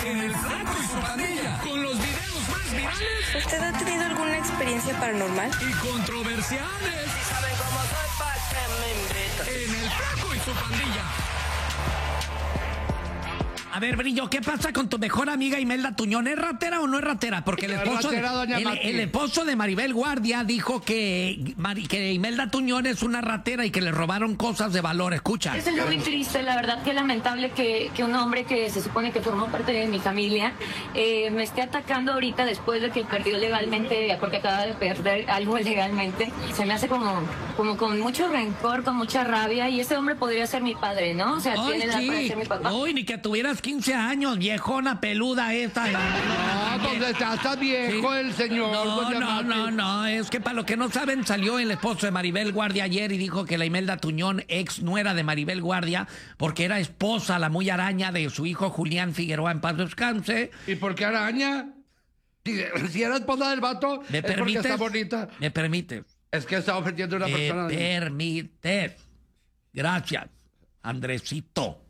en El Flaco y su Pandilla, con los videos más virales. ¿Usted ha tenido alguna experiencia paranormal? Y controversiales. Si saben cómo soy, ¿pa' qué me invitan? En El Flaco y su Pandilla. A ver, Brillo, ¿qué pasa con tu mejor amiga Imelda Tuñón? ¿Es ratera o no es ratera? Porque el esposo, el esposo de Maribel Guardia dijo que Imelda Tuñón es una ratera y que le robaron cosas de valor. Escucha. Es muy triste, la verdad, que lamentable que un hombre que se supone que formó parte de mi familia me esté atacando ahorita después de que perdió legalmente, porque acaba de perder algo legalmente. Se me hace como con mucho rencor, con mucha rabia, y ese hombre podría ser mi padre, ¿no? O sea, tiene la para ser mi papá. Uy, ni que tuvieras 15 años, viejona peluda esta. No, donde está viejo el señor. No, es que para lo que no saben, salió el esposo de Maribel Guardia ayer y dijo que la Imelda Tuñón, ex nuera de Maribel Guardia, porque era esposa, la muy araña de su hijo Julián Figueroa, en paz descanse. ¿Y por qué araña? Si era esposa del vato, ¿Me es permites? porque está bonita. ¿Me permites? Es que está ofendiendo a una persona. ¿Me permites? Gracias, Andresito.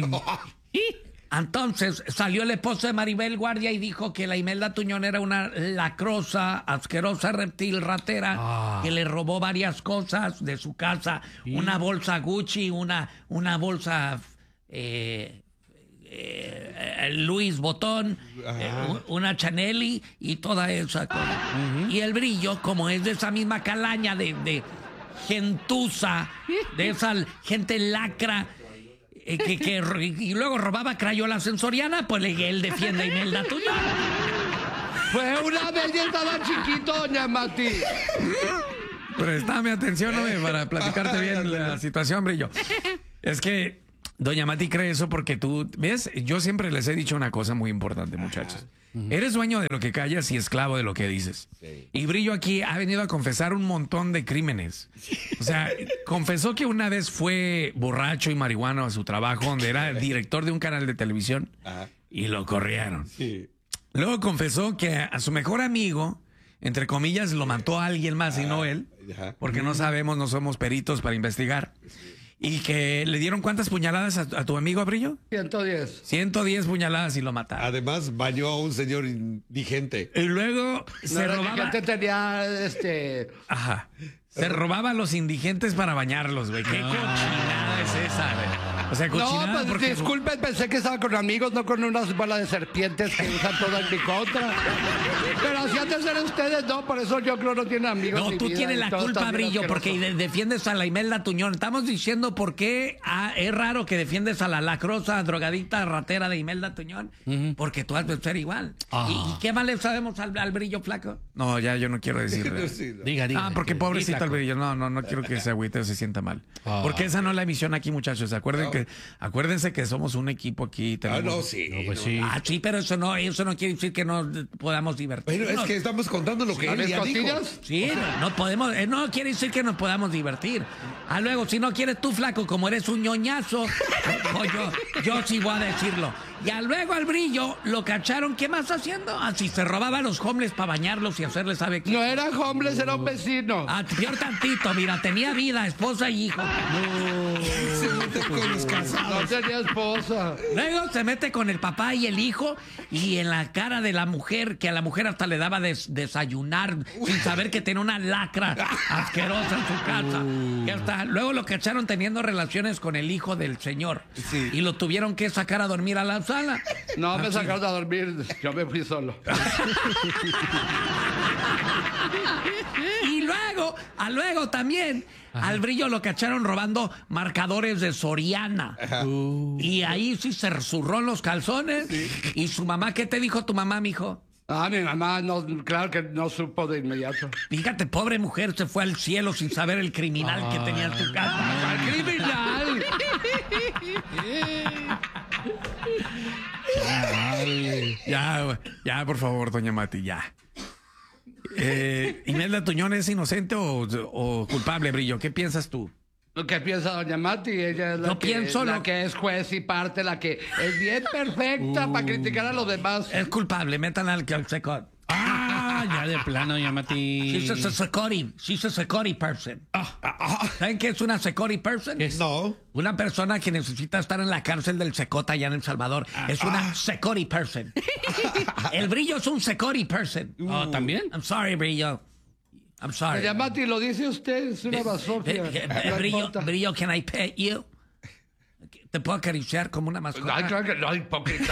Entonces salió el esposo de Maribel Guardia y dijo que la Imelda Tuñón era una lacrosa, asquerosa reptil ratera que le robó varias cosas de su casa, una bolsa Gucci, una bolsa Louis Vuitton, una Chanel y toda esa cosa. Y el Brillo, como es de esa misma calaña de gentuza, de esa gente lacra, y luego robaba crayolas en Soriana, pues él defiende a Imelda Tuñón. Fue una vez y estaba chiquito, doña Mati. Préstame atención, hombre, para platicarte bien la situación, Brillo. Es que doña Mati cree eso porque tú, ¿ves? Yo siempre les he dicho una cosa muy importante, muchachos. Eres dueño de lo que callas y esclavo de lo que dices. Sí. Y Brillo aquí ha venido a confesar un montón de crímenes. O sea, confesó que una vez fue borracho y marihuano a su trabajo, donde era director de un canal de televisión, y lo corrieron. Sí. Luego confesó que a su mejor amigo, entre comillas, lo mató a alguien más y no él, porque no sabemos, no somos peritos para investigar. Y que le dieron ¿cuántas puñaladas a tu amigo Brillo? 110. 110 puñaladas y lo mataron. Además, bañó a un señor indigente. Y luego se robaba... tenía Ajá. Se robaba a los indigentes para bañarlos, güey. ¿Qué cochinada es esa, güey? O sea, cochinada. No, pues porque... disculpen, pensé que estaba con amigos, no con unas bolas de serpientes que usan todo en mi contra. Pero así han de ser ustedes, no, por eso yo creo no tienen amigos. No, tú tienes la culpa, Brillo, porque defiendes a la Imelda Tuñón. Estamos diciendo por qué es raro que defiendes a la lacrosa, drogadicta, ratera de Imelda Tuñón, porque tú has de ser igual. ¿Y qué más le sabemos al Brillo, flaco? No, ya yo no quiero decirle. Diga. Ah, porque pobrecito el Brillo. No quiero que se agüite o se sienta mal. Porque esa no es la emisión aquí, muchachos. Acuérdense que somos un equipo aquí. Sí, pero eso no quiere decir que no podamos divertir. Pero es que estamos contando lo que él ya dijo. Sí, no podemos, no quiere decir que nos podamos divertir. Luego, si no quieres tú, flaco, como eres un ñoñazo, yo sí voy a decirlo. Ya luego al Brillo lo cacharon, ¿qué más haciendo? Si se robaba a los homeless para bañarlos y hacerles, ¿sabe qué? No era homeless, era un vecino. Peor tantito, mira, tenía vida, esposa y hijo. Se mete con los casados. No tenía esposa. Luego se mete con el papá y el hijo, y en la cara de la mujer, que a la mujer hasta le daba desayunar sin saber que tenía una lacra asquerosa en su casa. Que hasta luego lo cacharon teniendo relaciones con el hijo del señor. Sí. Y lo tuvieron que sacar a dormir a la sala. No, me sacaron a dormir, yo me fui solo. Y luego también al Brillo lo cacharon robando marcadores de Soriana. Y ahí sí se zurró los calzones. Sí. ¿Y su mamá qué te dijo tu mamá, mijo? Mi mamá, no, claro que no supo de inmediato. Fíjate, pobre mujer, se fue al cielo sin saber el criminal que tenía en su casa. ¡Al criminal! Ya, por favor, doña Mati, ya. ¿Imelda Tuñón es inocente o culpable, Brillo? ¿Qué piensas tú? Lo que piensa doña Mati, ella es la que es juez y parte, la que es bien perfecta para criticar a los demás. Es culpable, metan al secot. Ya de plano, doña Mati. She's a security person. ¿Saben qué es una security person? No. Una persona que necesita estar en la cárcel del Secota allá en El Salvador. Es una security person. El Brillo es un security person. ¿También? I'm sorry, Brillo. I'm sorry. Doña Mati, lo dice usted, es una basofia. Brillo, can I pet you? ¿Te puedo acariciar como una mascota? Ay, claro que no, hipócrita.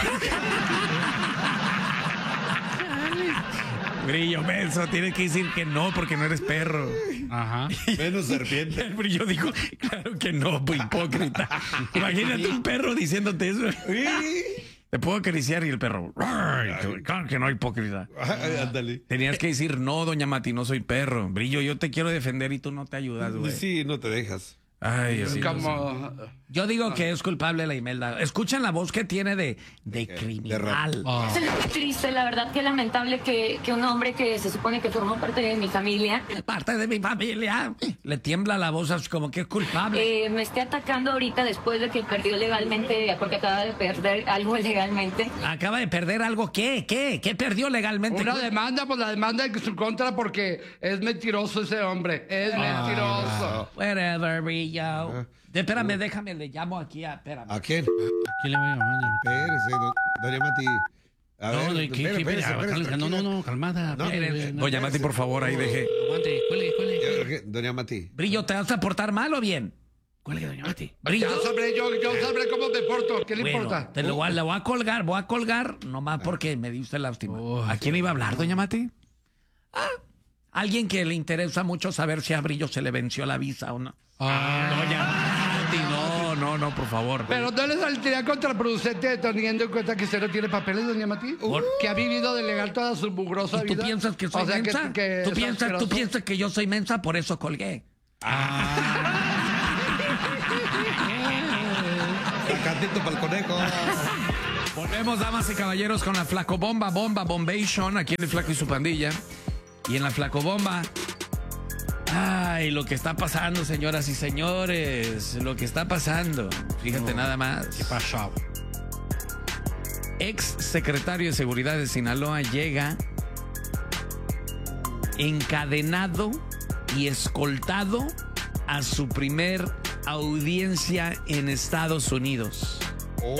Brillo, menso, tienes que decir que no porque no eres perro. Ajá. Menos serpiente. El Brillo dijo, claro que no, hipócrita. Imagínate un perro diciéndote eso. Te puedo acariciar y el perro. Claro que no, hipócrita. Ándale. Tenías que decir, no, doña Mati, no soy perro. Brillo, yo te quiero defender y tú no te ayudas, güey. Sí, no te dejas. Ay, así no sé. Como... Yo digo que es culpable la Imelda. Escuchen la voz que tiene de criminal. Es muy triste, la verdad, que lamentable que un hombre que se supone que formó parte de mi familia Parte de mi familia. Le tiembla la voz así como que es culpable. me esté atacando ahorita después de que perdió legalmente, porque acaba de perder algo legalmente. Acaba de perder algo. ¿Qué perdió legalmente? Una demanda, pues la demanda en su contra porque es mentiroso ese hombre. Es mentiroso. Whatever, Brillo. Espérame, déjame, le llamo aquí a... Espérame. ¿A quién? ¿Quién le voy a llamar? Espérese, doña Mati. A No, ver, espérese, no, calmada. Doña Mati, por favor, ahí deje. Aguante, cuelgue. Doña Mati. Brillo, ¿te vas a portar mal o bien? Cuelgue, doña Mati. Brillo. Yo sabré cómo me porto. ¿Qué le Bueno, importa? le voy a colgar nomás porque me diste lástima. ¿A quién iba a hablar, doña Mati? Alguien que le interesa mucho saber si a Brillo se le venció la visa o no. Doña Mati, no, por favor. Pero no le saldría contraproducente teniendo en cuenta que usted no tiene papeles, doña Mati. Que ha vivido de legal toda su mugrosa ¿Y tú vida. piensas que soy O sea, mensa? que ¿Tú es asqueroso. piensas que yo soy mensa? Por eso colgué. Sacatito para el conejo. Volvemos, damas y caballeros, con la Flacobomba, Bombation, aquí en el Flaco y su pandilla. Y en la Flacobomba, ay, lo que está pasando, señoras y señores, lo que está pasando. Fíjate nada más. ¿Qué pasó? Ex secretario de Seguridad de Sinaloa llega encadenado y escoltado a su primer audiencia en Estados Unidos.